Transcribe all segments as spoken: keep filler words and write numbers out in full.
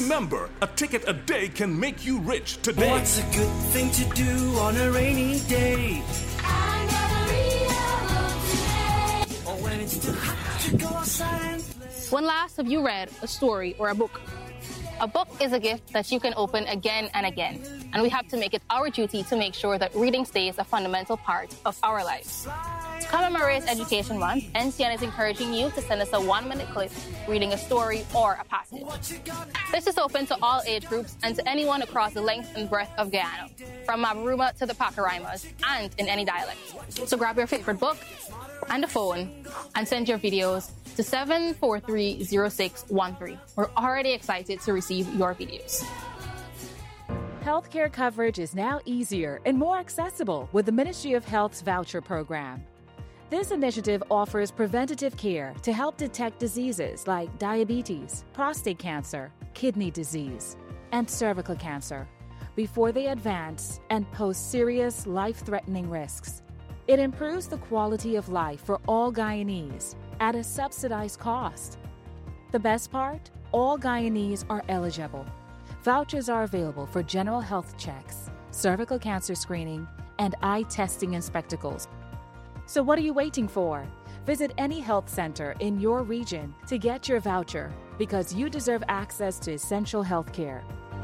Remember, a ticket a day can make you rich today. What's a good thing to do on a rainy day? I'm gonna read a book today. Or when it's too hot to go outside and play. When last have you read a story or a book? A book is a gift that you can open again and again, and we have to make it our duty to make sure that reading stays a fundamental part of our lives. To commemorate Education Month, N C N is encouraging you to send us a one-minute clip reading a story or a passage. This is open to all age groups and to anyone across the length and breadth of Guyana, from Mabaruma to the Pacaraimas, and in any dialect. So grab your favorite book and a phone and send your videos to seven four three zero six one three. We're already excited to receive your videos. Healthcare coverage is now easier and more accessible with the Ministry of Health's voucher program. This initiative offers preventative care to help detect diseases like diabetes, prostate cancer, kidney disease, and cervical cancer before they advance and pose serious life-threatening risks. It improves the quality of life for all Guyanese at a subsidized cost. The best part? All Guyanese are eligible. Vouchers are available for general health checks, cervical cancer screening, and eye testing and spectacles. So what are you waiting for? Visit any health center in your region to get your voucher because you deserve access to essential health care.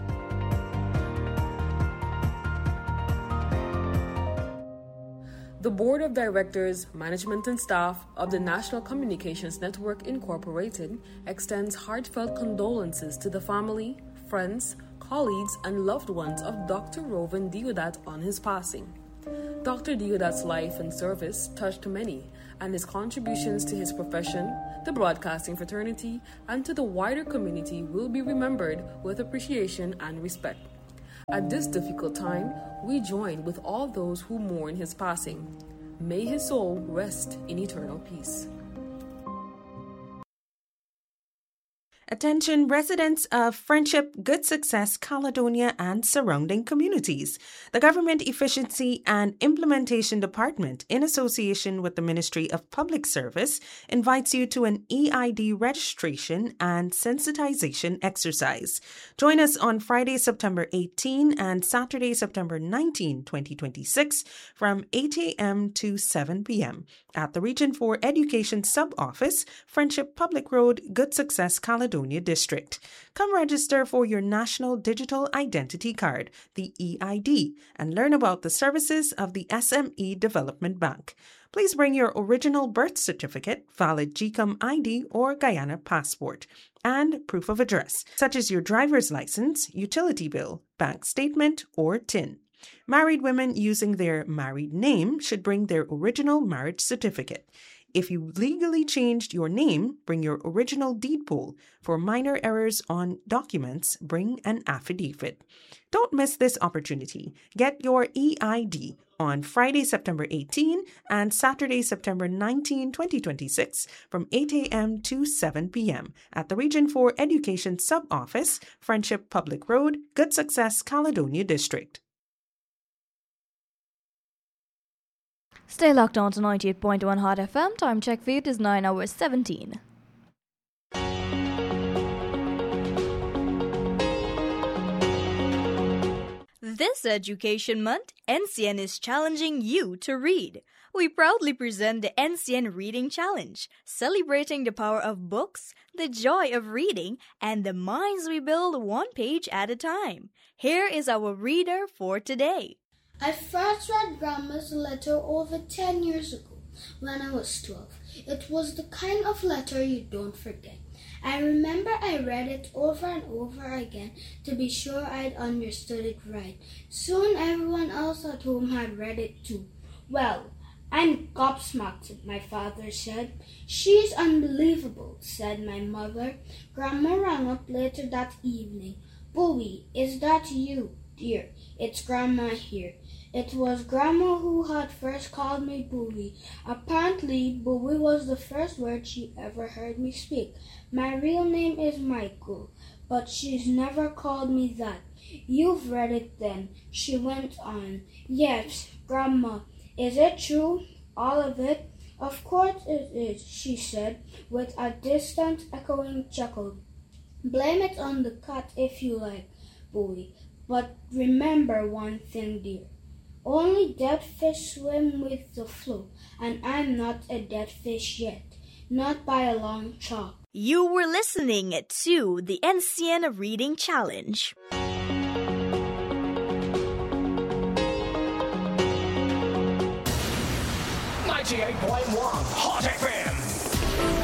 The Board of Directors, Management and Staff of the National Communications Network Incorporated extends heartfelt condolences to the family, friends, colleagues, and loved ones of Doctor Rovin Deodat on his passing. Doctor Deodat's life and service touched many, and his contributions to his profession, the broadcasting fraternity, and to the wider community will be remembered with appreciation and respect. At this difficult time, we join with all those who mourn his passing. May his soul rest in eternal peace. Attention residents of Friendship, Good Success, Caledonia, and surrounding communities. The Government Efficiency and Implementation Department, in association with the Ministry of Public Service, invites you to an E I D registration and sensitization exercise. Join us on Friday, September eighteenth and Saturday, September nineteenth, twenty twenty-six from eight a.m. to seven p.m. at the Region four Education Sub-Office, Friendship Public Road, Good Success, Caledonia District. Come register for your National Digital Identity Card, the E I D, and learn about the services of the S M E Development Bank. Please bring your original birth certificate, valid G C O M I D or Guyana passport, and proof of address, such as your driver's license, utility bill, bank statement, or T I N. Married women using their married name should bring their original marriage certificate. If you legally changed your name, bring your original deed poll. For minor errors on documents, bring an affidavit. Don't miss this opportunity. Get your E I D on Friday, September eighteenth and Saturday, September nineteenth, twenty twenty-six from eight a.m. to seven p.m. at the Region four Education Sub-Office, Friendship Public Road, Good Success, Caledonia District. Stay locked on to ninety-eight point one Hot F M. Time check for it is nine hours seventeen. This Education Month, N C N is challenging you to read. We proudly present the N C N Reading Challenge, celebrating the power of books, the joy of reading, and the minds we build one page at a time. Here is our reader for today. I first read Grandma's letter over ten years ago when I was twelve. It was the kind of letter you don't forget. I remember I read it over and over again to be sure I'd understood it right. Soon everyone else at home had read it too. Well, I'm gobsmacked, my father said. She's unbelievable, said my mother. Grandma rang up later that evening. Bowie, is that you, dear? It's Grandma here. It was Grandma who had first called me Bowie. Apparently, Bowie was the first word she ever heard me speak. My real name is Michael, but she's never called me that. You've read it then, she went on. Yes, Grandma. Is it true? All of it? Of course it is, she said, with a distant, echoing chuckle. Blame it on the cat if you like, Bowie. But remember one thing, dear. Only dead fish swim with the flow, and I'm not a dead fish yet. Not by a long chalk. You were listening to the N C N Reading Challenge. ninety-eight point one Hot F M.